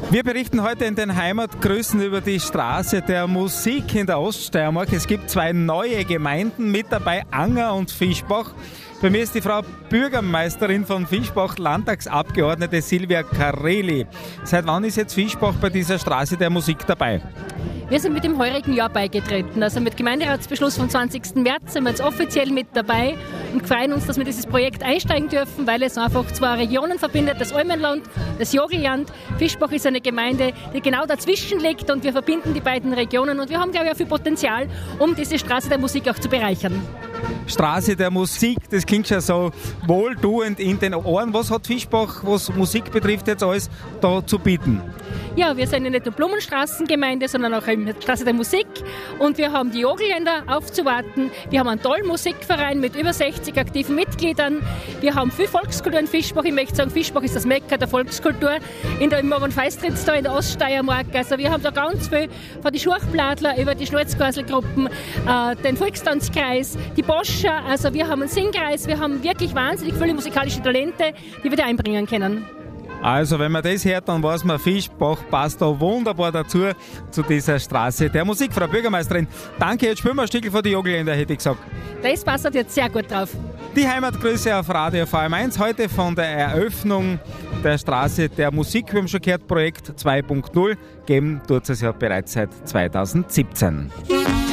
Wir berichten heute in den Heimatgrüßen über die Straße der Musik in der Oststeiermark. Es gibt 2 neue Gemeinden mit dabei, Anger und Fischbach. Bei mir ist die Frau Bürgermeisterin von Fischbach, Landtagsabgeordnete Silvia Kareli. Seit wann ist jetzt Fischbach bei dieser Straße der Musik dabei? Wir sind mit dem heurigen Jahr beigetreten. Also mit Gemeinderatsbeschluss vom 20. März sind wir jetzt offiziell mit dabei und freuen uns, dass wir dieses Projekt einsteigen dürfen, weil es einfach 2 Regionen verbindet, das Almenland, das Jogelland. Fischbach ist eine Gemeinde, die genau dazwischen liegt und wir verbinden die beiden Regionen und wir haben, glaube ich, auch viel Potenzial, um diese Straße der Musik auch zu bereichern. Straße der Musik, das klingt schon so wohltuend in den Ohren. Was hat Fischbach, was Musik betrifft, jetzt alles da zu bieten? Ja, wir sind ja nicht nur Blumenstraßengemeinde, sondern auch eine Straße der Musik und wir haben die Jogelländer aufzuwarten. Wir haben einen tollen Musikverein mit über 60 aktiven Mitgliedern. Wir haben viel Volkskultur in Fischbach. Ich möchte sagen, Fischbach ist das Mekka der Volkskultur in der Morgen-Feistritz da in der Oststeiermark. Also wir haben da ganz viel von den Schurchbladler über die Schnauzgäselgruppen, den Volkstanzkreis, die Boscher. Also wir haben einen Singkreis. Wir haben wirklich wahnsinnig viele musikalische Talente, die wir da einbringen können. Also wenn man das hört, dann weiß man, Fischbach passt da wunderbar dazu, zu dieser Straße der Musik. Frau Bürgermeisterin, danke, jetzt spielen wir ein Stückchen von den Jogelländer, hätte ich gesagt. Das passt jetzt sehr gut drauf. Die Heimatgrüße auf Radio VM1, heute von der Eröffnung der Straße der Musik. Wir haben schon gehört, Projekt 2.0, geben tut es ja bereits seit 2017.